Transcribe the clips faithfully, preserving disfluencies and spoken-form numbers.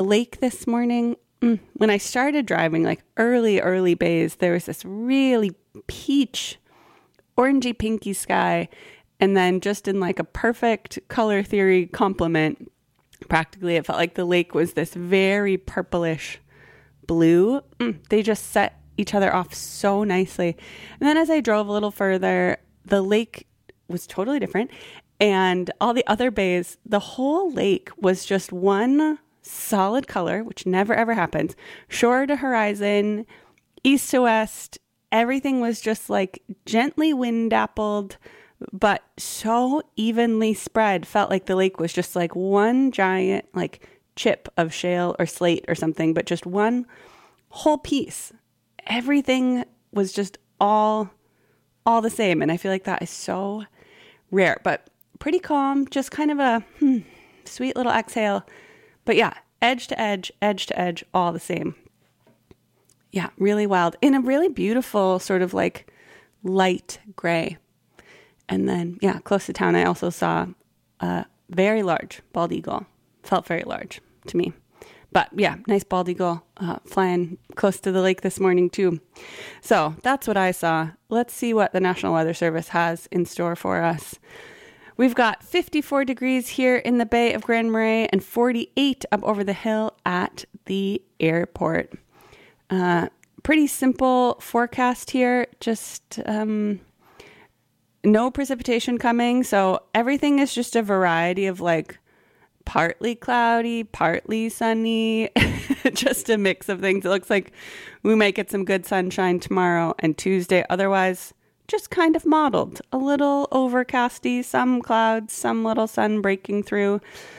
lake this morning, mm, when I started driving, like early, early bays, there was this really peach, orangey, pinky sky. And then just in like a perfect color theory complement, practically it felt like the lake was this very purplish blue. Mm, they just set each other off so nicely. And then as I drove a little further, the lake was totally different. And all the other bays, the whole lake was just one solid color, which never ever happens. Shore to horizon, east to west, everything was just like gently wind dappled, but so evenly spread. Felt like the lake was just like one giant like chip of shale or slate or something, but just one whole piece. Everything was just all all the same. And I feel like that is so rare, but pretty calm, just kind of a hmm, sweet little exhale. But yeah, edge to edge, edge to edge, all the same. Yeah, really wild. In a really beautiful sort of like light gray. And then, yeah, close to town, I also saw a very large bald eagle. Felt very large to me. But yeah, nice bald eagle uh, flying close to the lake this morning too. So that's what I saw. Let's see what the National Weather Service has in store for us. We've got fifty-four degrees here in the Bay of Grand Marais and forty-eight up over the hill at the airport. Uh, pretty simple forecast here. Just um, no precipitation coming. So everything is just a variety of like partly cloudy, partly sunny, just a mix of things. It looks like we might get some good sunshine tomorrow and Tuesday. Otherwise, just kind of mottled, a little overcasty, some clouds, some little sun breaking through.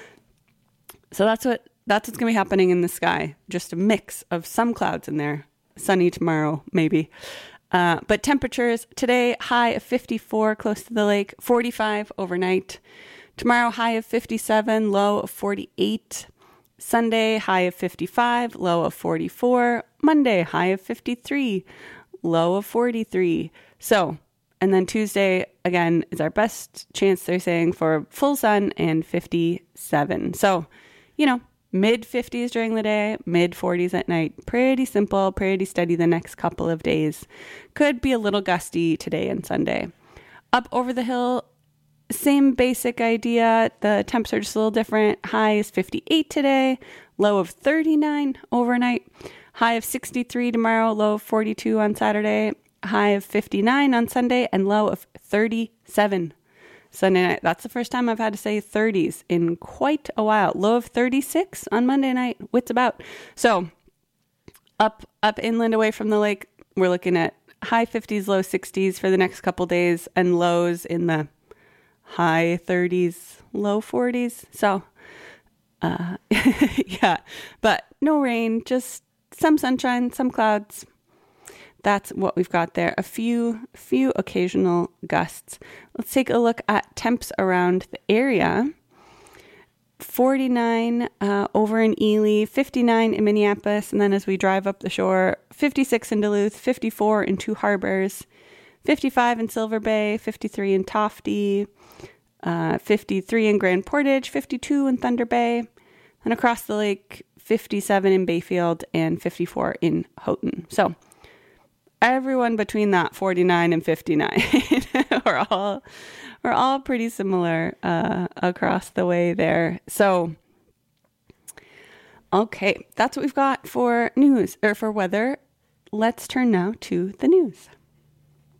So that's what that's what's going to be happening in the sky. Just a mix of some clouds in there. Sunny tomorrow, maybe. Uh, but temperatures today, high of fifty-four close to the lake, forty-five overnight. Tomorrow, high of fifty-seven, low of forty-eight. Sunday, high of fifty-five, low of forty-four. Monday, high of fifty-three, low of forty-three. So, and then Tuesday, again, is our best chance, they're saying, for full sun and fifty-seven. So, you know, mid fifties during the day, mid forties at night. Pretty simple, pretty steady the next couple of days. Could be a little gusty today and Sunday. Up over the hill, same basic idea. The temps are just a little different. High is fifty-eight today, low of thirty-nine overnight. High of sixty-three tomorrow, low of forty-two on Saturday. High of fifty-nine on Sunday and low of thirty-seven Sunday night. That's the first time I've had to say thirties in quite a while. Low of thirty-six on Monday night. Wits about. So up up inland away from the lake, we're looking at high fifties, low sixties for the next couple days and lows in the high thirties, low forties. So uh, yeah, but no rain, just some sunshine, some clouds. That's what we've got there. A few, few occasional gusts. Let's take a look at temps around the area. forty-nine uh, over in Ely, fifty-nine in Minneapolis, and then as we drive up the shore, fifty-six in Duluth, fifty-four in Two Harbors, fifty-five in Silver Bay, fifty-three in Tofty, uh, fifty-three in Grand Portage, fifty-two in Thunder Bay, and across the lake, fifty-seven in Bayfield, and fifty-four in Houghton. So everyone between that forty-nine and fifty-nine we're all we're all pretty similar uh, across the way there. So, okay, that's what we've got for news or for weather. Let's turn now to the news.